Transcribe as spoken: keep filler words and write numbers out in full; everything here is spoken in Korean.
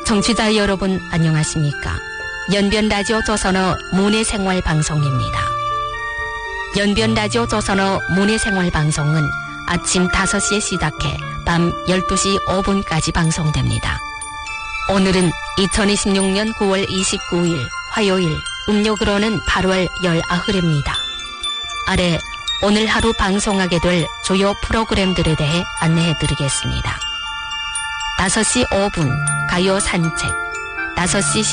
청취자 여러분 안녕하십니까? 연변라디오 조선어 문예생활방송입니다. 연변라디오 조선어 문예생활방송은 아침 다섯 시에 시작해 밤 열두 시 오 분까지 방송됩니다. 오늘은 이천이십육 년 구월 이십구 일 화요일, 음력으로는 팔월 십구일입니다. 아래 오늘 하루 방송하게 될 주요 프로그램들에 대해 안내해드리겠습니다. 다섯 시 오 분 가요 산책, 다섯 시